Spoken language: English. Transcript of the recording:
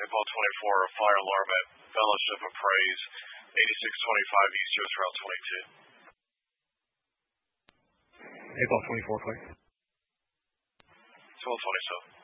Ball 24, fire alarm at Fellowship of Praise, 8625 East US Route 22. 8 Ball 24, please. 1227.